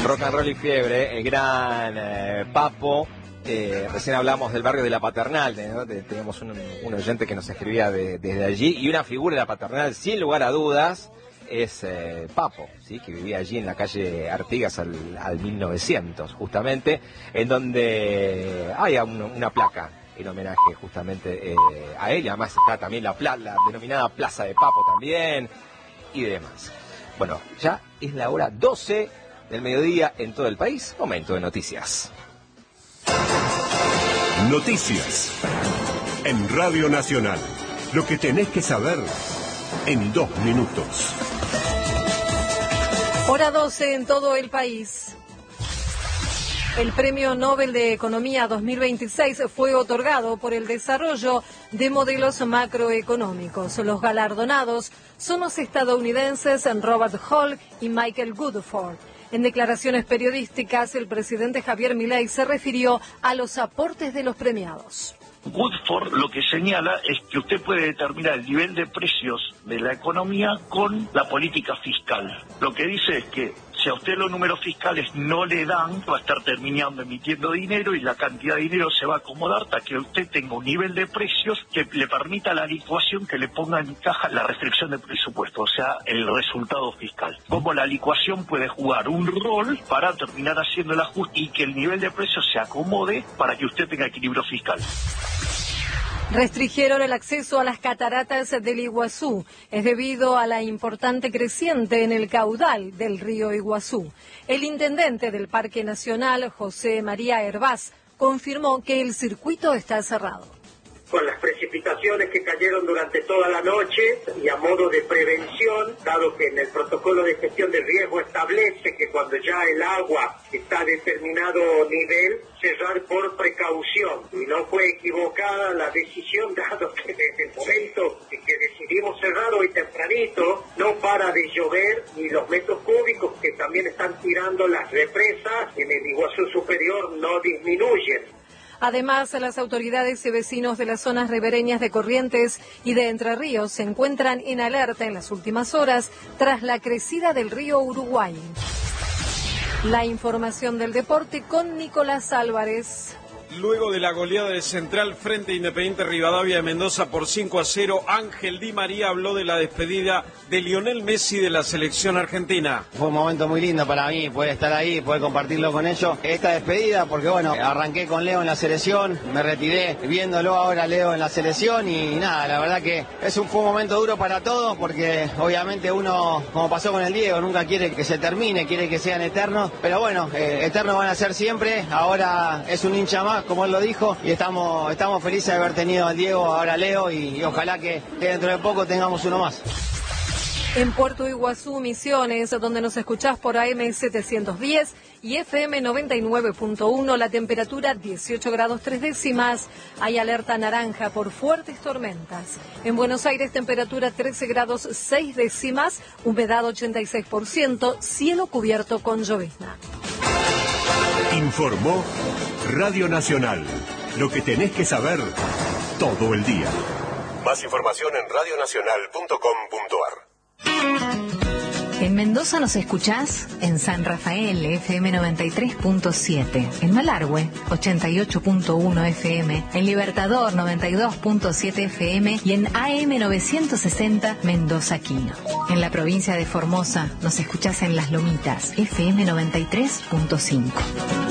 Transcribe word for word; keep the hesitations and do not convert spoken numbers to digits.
Rock and Roll y Fiebre, el gran eh, Papo. Eh, recién hablamos del barrio de La Paternal, ¿no? de, teníamos un, un oyente que nos escribía de, desde allí, y una figura de La Paternal, sin lugar a dudas, es eh, Papo, ¿sí? Que vivía allí en la calle Artigas al, al mil novecientos, justamente, en donde hay un, una placa en homenaje justamente eh, a él, y además está también la, pla, la denominada Plaza de Papo también, y demás. Bueno, ya es la hora doce del mediodía en todo el país, momento de noticias. Noticias en Radio Nacional. Lo que tenés que saber en dos minutos. Hora doce en todo el país. El Premio Nobel de Economía dos mil veintiséis fue otorgado por el desarrollo de modelos macroeconómicos. Los galardonados son los estadounidenses Robert Hall y Michael Woodford. En declaraciones periodísticas, el presidente Javier Milei se refirió a los aportes de los premiados. Woodford lo que señala es que usted puede determinar el nivel de precios de la economía con la política fiscal. Lo que dice es que si a usted los números fiscales no le dan, va a estar terminando emitiendo dinero y la cantidad de dinero se va a acomodar hasta que usted tenga un nivel de precios que le permita la licuación que le ponga en caja la restricción de presupuesto, o sea, el resultado fiscal. Cómo la licuación puede jugar un rol para terminar haciendo el ajuste y que el nivel de precios se acomode para que usted tenga equilibrio fiscal. Restringieron el acceso a las cataratas del Iguazú. Es debido a la importante creciente en el caudal del río Iguazú. El intendente del Parque Nacional, José María Hervás, confirmó que el circuito está cerrado. Con las precipitaciones que cayeron durante toda la noche y a modo de prevención, dado que en el protocolo de gestión de riesgo establece que cuando ya el agua está a determinado nivel, cerrar por precaución. Y no fue equivocada la decisión, dado que desde el momento en que decidimos cerrar hoy tempranito, no para de llover y los metros cúbicos que también están tirando las represas en el Iguazú superior no disminuyen. Además, las autoridades y vecinos de las zonas ribereñas de Corrientes y de Entre Ríos se encuentran en alerta en las últimas horas tras la crecida del río Uruguay. La información del deporte con Nicolás Álvarez. Luego de la goleada de Central frente a Independiente Rivadavia de Mendoza por cinco a cero, Ángel Di María habló de la despedida de Lionel Messi de la selección argentina. Fue un momento muy lindo para mí, poder estar ahí, poder compartirlo con ellos. Esta despedida, porque bueno, arranqué con Leo en la selección, me retiré viéndolo ahora Leo en la selección y nada, la verdad que es un, fue un momento duro para todos, porque obviamente uno, como pasó con el Diego, nunca quiere que se termine, quiere que sean eternos, pero bueno, eh, eternos van a ser siempre. Ahora es un hincha más, como él lo dijo, y estamos, estamos felices de haber tenido al Diego, ahora a Leo, y, y ojalá que, que dentro de poco tengamos uno más. En Puerto Iguazú, Misiones, donde nos escuchás por A M setecientos diez y F M noventa y nueve punto uno, la temperatura dieciocho grados tres décimas. Hay alerta naranja por fuertes tormentas. En Buenos Aires, temperatura trece grados seis décimas, humedad ochenta y seis por ciento, cielo cubierto con llovizna. Informó Radio Nacional. Lo que tenés que saber todo el día. Más información en radio nacional punto com punto ar. En Mendoza nos escuchás en San Rafael, F M noventa y tres punto siete, en Malargüe, ochenta y ocho punto uno F M, en Libertador, noventa y dos punto siete F M y en A M novecientos sesenta Mendoza Quino. En la provincia de Formosa nos escuchás en Las Lomitas, F M noventa y tres punto cinco.